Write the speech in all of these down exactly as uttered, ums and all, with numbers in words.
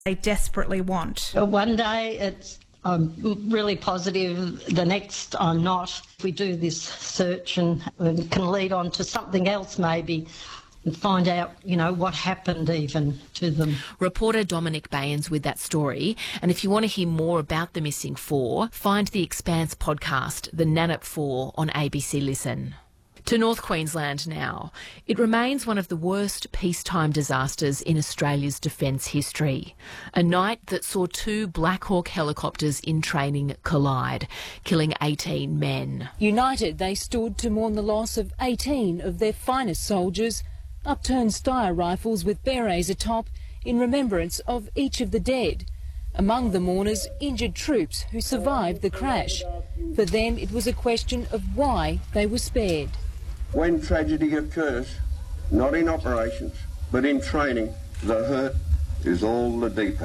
they desperately want. One day it's I'm really positive, the next I'm not. We do this search and it can lead on to something else maybe, and find out, you know, what happened even to them. Reporter Dominic Bayans with that story. And if you want to hear more about the missing four, find the Expanse podcast, The Nannup Four, on A B C Listen. To North Queensland now. It remains one of the worst peacetime disasters in Australia's defence history. A night that saw two Black Hawk helicopters in training collide, killing eighteen men. United, they stood to mourn the loss of eighteen of their finest soldiers, upturned Steyr rifles with berets atop in remembrance of each of the dead. Among the mourners, injured troops who survived the crash. For them, it was a question of why they were spared. When tragedy occurs, not in operations, but in training, the hurt is all the deeper.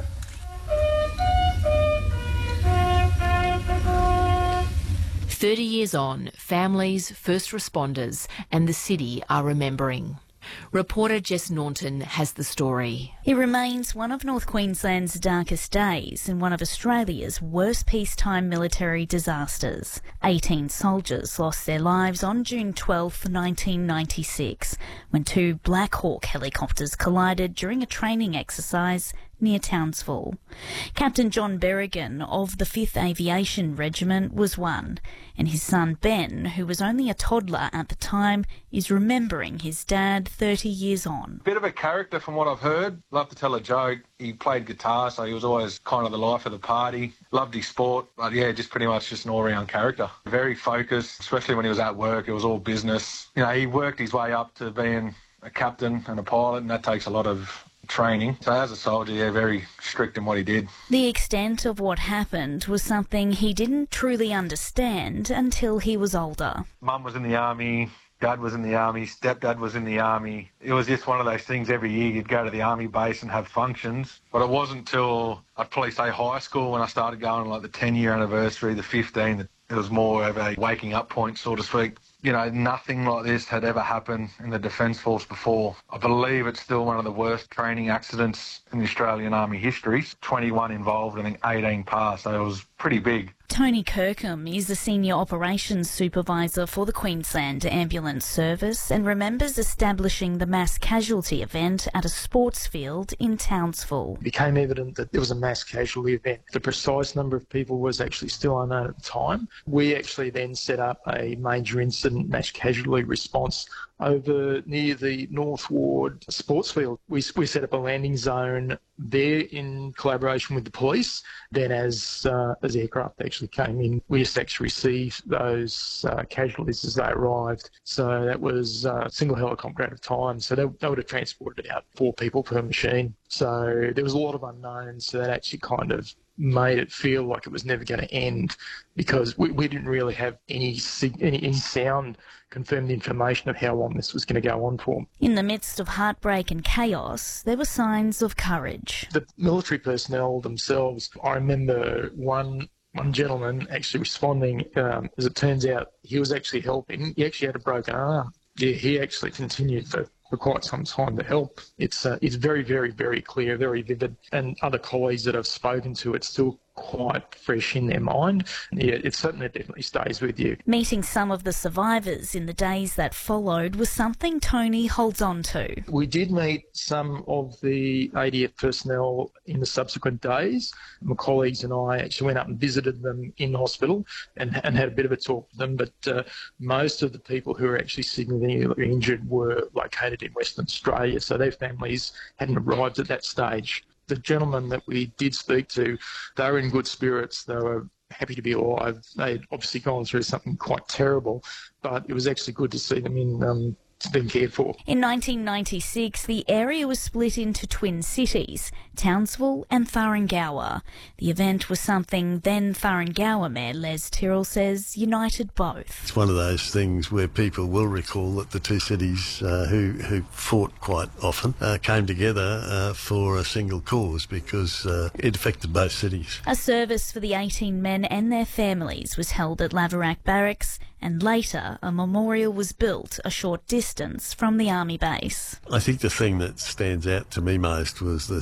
Thirty years on, families, first responders and the city are remembering. Reporter Jess Naunton has the story. It remains one of North Queensland's darkest days and one of Australia's worst peacetime military disasters. eighteen soldiers lost their lives on June twelfth, nineteen ninety-six, when two Black Hawk helicopters collided during a training exercise near Townsville. Captain John Berrigan of the fifth Aviation Regiment was one, and his son Ben, who was only a toddler at the time, is remembering his dad thirty years on. Bit of a character from what I've heard. Loved to tell a joke. He played guitar, so he was always kind of the life of the party. Loved his sport, but yeah, just pretty much just an all-round character. Very focused, especially when he was at work. It was all business. You know, he worked his way up to being a captain and a pilot, and that takes a lot of training. So as a soldier, yeah, very strict in what he did. The extent of what happened was something he didn't truly understand until he was older. Mum was in the army, Dad was in the army, stepdad was in the army. It was just one of those things every year you'd go to the army base and have functions. But it wasn't until, I'd probably say high school, when I started going like the ten-year anniversary, the fifteen, that it was more of a waking up point, so to speak. You know, nothing like this had ever happened in the Defence Force before. I believe it's still one of the worst training accidents in the Australian Army history. twenty-one involved, I think eighteen passed, so it was pretty big. Tony Kirkham is the Senior Operations Supervisor for the Queensland Ambulance Service and remembers establishing the mass casualty event at a sports field in Townsville. It became evident that there was a mass casualty event. The precise number of people was actually still unknown at the time. We actually then set up a major incident mass casualty response over near the North Ward sports field. We, we set up a landing zone there in collaboration with the police. Then as uh, as aircraft actually came in, we just actually received those uh, casualties as they arrived. So that was a single helicopter at a time. So they, they would have transported out four people per machine. So there was a lot of unknowns. So that actually kind of made it feel like it was never going to end, because we, we didn't really have any, any any sound confirmed information of how long this was going to go on for. In the midst of heartbreak and chaos, there were signs of courage. The military personnel themselves, I remember one one gentleman actually responding. Um, as it turns out, he was actually helping. He actually had a broken arm. Yeah, he actually continued for for quite some time to help. It's uh, it's very, very, very clear, very vivid. And other colleagues that I've spoken to, it's still quite fresh in their mind. Yeah, it certainly definitely stays with you. Meeting some of the survivors in the days that followed was something Tony holds on to. We did meet some of the A D F personnel in the subsequent days. My colleagues and I actually went up and visited them in hospital and, and had a bit of a talk with them, but uh, most of the people who were actually significantly injured were located in Western Australia, so their families hadn't arrived at that stage. The gentlemen that we did speak to, they were in good spirits. They were happy to be alive. They'd obviously gone through something quite terrible, but it was actually good to see them in um, being cared for. In nineteen ninety-six, the area was split into twin cities, Townsville and Thuringowa. The event was something then Thuringowa Mayor Les Tyrrell says united both. It's one of those things where people will recall that the two cities uh, who, who fought quite often uh, came together uh, for a single cause, because uh, it affected both cities. A service for the eighteen men and their families was held at Laverack Barracks, and later a memorial was built a short distance from the army base. I think the thing that stands out to me most was the ceremony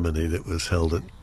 ceremony that was held at